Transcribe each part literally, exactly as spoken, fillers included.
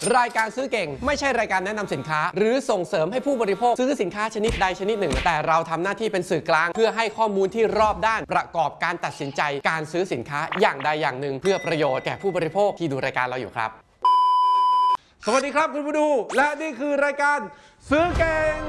รายการซื้อเก่งไม่ใช่รายการแนะนำสินค้าหรือส่งเสริมให้ผู้บริโภคซื้อสินค้าชนิดใดชนิดหนึ่งแต่เราทำหน้าที่เป็นสื่อกลางเพื่อให้ข้อมูลที่รอบด้านประกอบการตัดสินใจการซื้อสินค้าอย่างใดอย่างหนึ่งเพื่อประโยชน์แก่ผู้บริโภคที่ดูรายการเราอยู่ครับสวัสดีครับคุณผู้ดูและนี่คือรายการซื้อเก่ง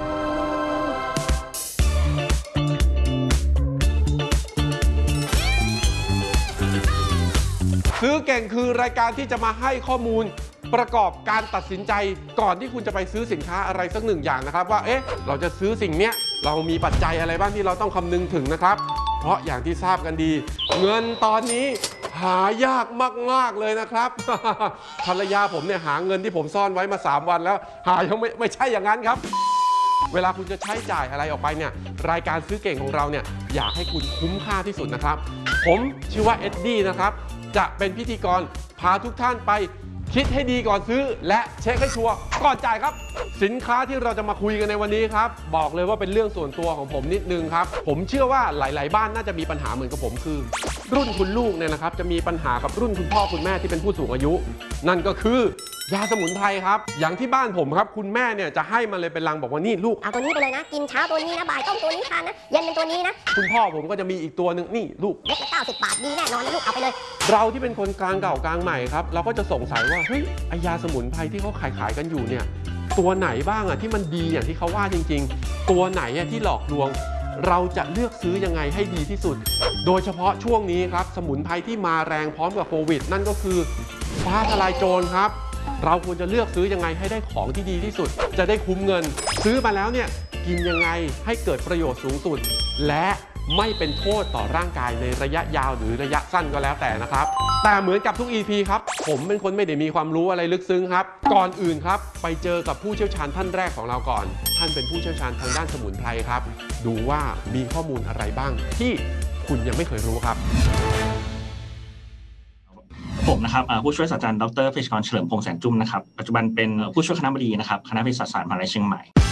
ซื้อเก่งคือรายการที่จะมาให้ข้อมูลประกอบการตัดสินใจก่อนที่คุณจะไปซื้อสินค้าอะไรสักหนึ่งอย่างนะครับว่าเอ๊ะเราจะซื้อสิ่งเนี้ยเรามีปัจจัยอะไรบ้างที่เราต้องคำนึงถึงนะครับเพราะอย่างที่ทราบกันดีเงินตอนนี้หายากมากๆเลยนะครับ ภรรยาผมเนี่ยหาเงินที่ผมซ่อนไว้มาสามวันแล้วหายังไม่ไม่ใช่อย่างนั้นครับเวลาคุณจะใช้จ่ายอะไรออกไปเนี่ยรายการซื้อเก่งของเราเนี่ยอยากให้คุณคุ้มค่าที่สุดนะครับผมชื่อว่าเอ็ดดี้นะครับจะเป็นพิธีกรพาทุกท่านไปคิดให้ดีก่อนซื้อและเช็คให้ชัวร์ก่อนจ่ายครับสินค้าที่เราจะมาคุยกันในวันนี้ครับบอกเลยว่าเป็นเรื่องส่วนตัวของผมนิดนึงครับผมเชื่อว่าหลายๆบ้านน่าจะมีปัญหาเหมือนกับผมคือรุ่นคุณลูกเนี่ยนะครับจะมีปัญหากับรุ่นคุณพ่อคุณแม่ที่เป็นผู้สูงอายุนั่นก็คือยาสมุนไพรครับอย่างที่บ้านผมครับคุณแม่เนี่ยจะให้มาเลยเป็นลังบอกว่านี่ลูกเอาตัวนี้ไปเลยนะกินเช้าตัวนี้นะบ่ายต้มตัวนี้ทานนะเย็นเป็นตัวนี้นะคุณพ่อผมก็จะมีอีกตัวหนึ่งนี่ลูกเม็ดละเก้าสิบบาทดีแน่นอนนะลูกเอาไปเลยเราที่เป็นคนกลางเก่ากลางใหม่ครับเราก็จะสงสัยว่าเฮ้ยไอยาสมุนไพรที่เขาขายขายกันอยู่เนี่ยตัวไหนบ้างอ่ะที่มันดีอย่างที่เขาว่าจริงๆตัวไหนอ่ะที่หลอกลวงเราจะเลือกซื้อยังไงให้ดีที่สุดโดยเฉพาะช่วงนี้ครับสมุนไพรที่มาแรงพร้อมกับโควิดนั่นก็คือฟ้าทลายโจรครับเราควรจะเลือกซื้อยังไงให้ได้ของที่ดีที่สุดจะได้คุ้มเงินซื้อมาแล้วเนี่ยกินยังไงให้เกิดประโยชน์สูงสุดและไม่เป็นโทษต่อร่างกายในระยะยาวหรือระยะสั้นก็แล้วแต่นะครับแต่เหมือนกับทุก อี พี ครับผมเป็นคนไม่ได้มีความรู้อะไรลึกซึ้งครับก่อนอื่นครับไปเจอกับผู้เชี่ยวชาญท่านแรกของเราก่อนท่านเป็นผู้เชี่ยวชาญทางด้านสมุนไพรครับดูว่ามีข้อมูลอะไรบ้างที่คุณยังไม่เคยรู้ครับผมนะครับผู้ช่วยศาสตราจารย์ดรเภสัชกรเฉลิมพงษ์แสนจุ้มนะครับปัจจุบันเป็นผู้ช่วยคณบดีนะครับคณะเภสัชศาสตร์มหาวิทยาลัยเชียงใหม่